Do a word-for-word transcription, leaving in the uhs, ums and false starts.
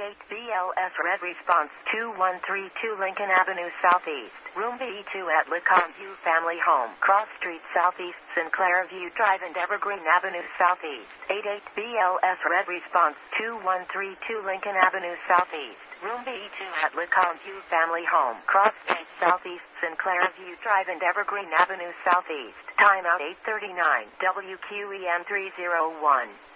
eight B L S Red Response two one three two Lincoln Avenue Southeast, Room B two at LeCombe View Family Home, Cross Street Southeast, Sinclair View Drive and Evergreen Avenue Southeast. eight eight B L S Red Response two one three two Lincoln Avenue Southeast, Room B two at LeCombe View Family Home, Cross Street Southeast, Sinclair View Drive and Evergreen Avenue Southeast. Timeout eight thirty-nine, W Q E M three oh one.